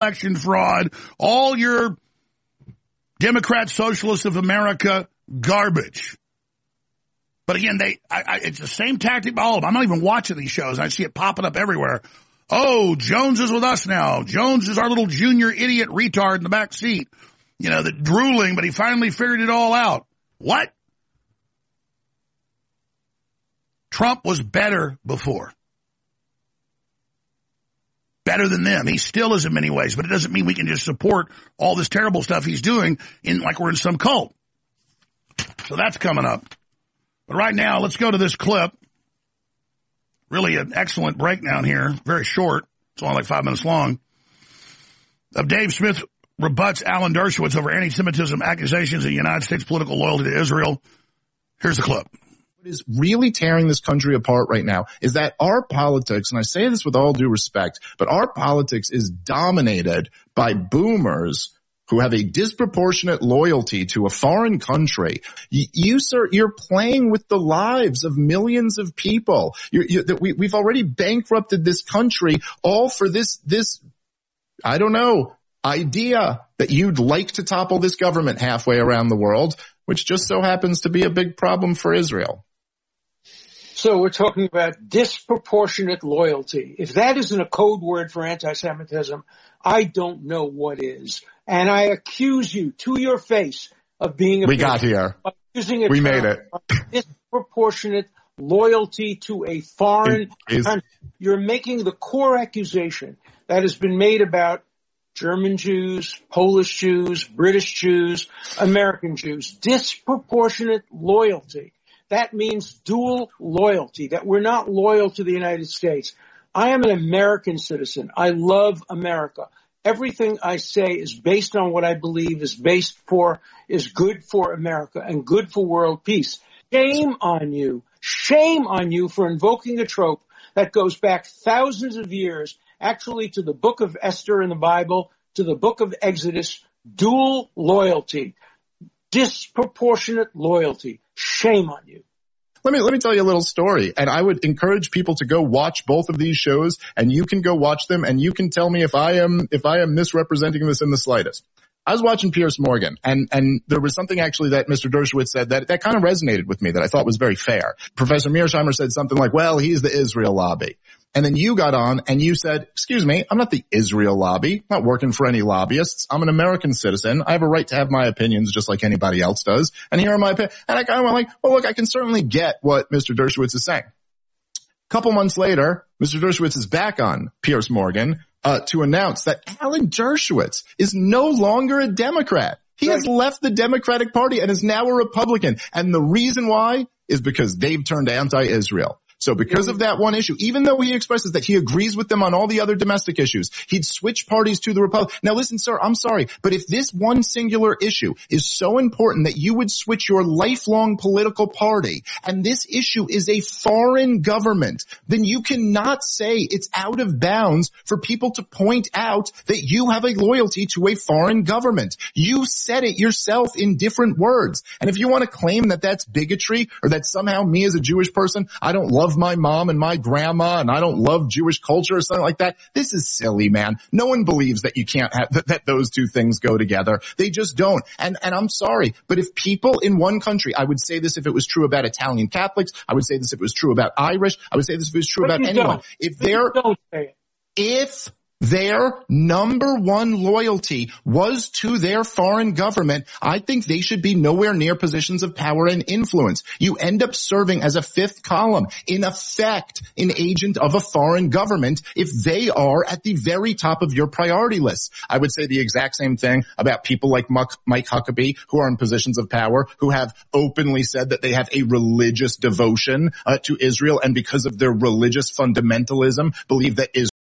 election fraud, all your Democrat Socialists of America garbage. But again, it's the same tactic by all of them. I'm not even watching these shows. I see it popping up everywhere. Oh, Jones is with us now. Jones is our little junior idiot retard in the back seat. You know, that drooling, but he finally figured it all out. What? Trump was better before. Better than them. He still is in many ways, but it doesn't mean we can just support all this terrible stuff he's doing like we're in some cult. So that's coming up. But right now, let's go to this clip. Really an excellent breakdown here. Very short. It's only like 5 minutes long. Of Dave Smith rebuts Alan Dershowitz over anti-Semitism accusations of the United States political loyalty to Israel. Here's the clip. What is really tearing this country apart right now is that our politics, and I say this with all due respect, but our politics is dominated by boomers who have a disproportionate loyalty to a foreign country. You, sir, you're playing with the lives of millions of people. We've already bankrupted this country all for this, I don't know, idea that you'd like to topple this government halfway around the world, which just so happens to be a big problem for Israel. So we're talking about disproportionate loyalty. If that isn't a code word for anti-Semitism, I don't know what is. And I accuse you to your face of being we got here. Using we made it. Disproportionate loyalty to a foreign country. You're making the core accusation that has been made about German Jews, Polish Jews, British Jews, American Jews. Disproportionate loyalty. That means dual loyalty, that we're not loyal to the United States. I am an American citizen. I love America. Everything I say is based on what I believe is good for America and good for world peace. Shame on you for invoking a trope that goes back thousands of years, actually to the book of Esther in the Bible, to the book of Exodus. Dual loyalty, disproportionate loyalty. Shame on you. Let me tell you a little story, and I would encourage people to go watch both of these shows, and you can go watch them, and you can tell me if I am misrepresenting this in the slightest. I was watching Piers Morgan, and there was something actually that Mr. Dershowitz said that kind of resonated with me, that I thought was very fair. Professor Mearsheimer said something like, well, he's the Israel lobby. And then you got on and you said, excuse me, I'm not the Israel lobby. I'm not working for any lobbyists. I'm an American citizen. I have a right to have my opinions just like anybody else does. And here are my opinions. And I kind of went like, well, look, I can certainly get what Mr. Dershowitz is saying. A couple months later, Mr. Dershowitz is back on Piers Morgan to announce that Alan Dershowitz is no longer a Democrat. He has left the Democratic Party and is now a Republican. And the reason why is because they've turned anti-Israel. So because of that one issue, even though he expresses that he agrees with them on all the other domestic issues, he'd switch parties to the Republic. Now listen, sir, I'm sorry, but if this one singular issue is so important that you would switch your lifelong political party, and this issue is a foreign government, then you cannot say it's out of bounds for people to point out that you have a loyalty to a foreign government. You said it yourself in different words. And if you want to claim that that's bigotry, or that somehow me as a Jewish person, I don't love my mom and my grandma and I don't love Jewish culture or something like that. This is silly, man. No one believes that you can't have that those two things go together. They just don't. And I'm sorry, but if people in one country, I would say this if it was true about Italian Catholics, I would say this if it was true about Irish, I would say this if it was true about anyone. If their number one loyalty was to their foreign government, I think they should be nowhere near positions of power and influence. You end up serving as a fifth column, in effect, an agent of a foreign government if they are at the very top of your priority list. I would say the exact same thing about people like Mike Huckabee, who are in positions of power, who have openly said that they have a religious devotion to Israel, and because of their religious fundamentalism, believe that Israel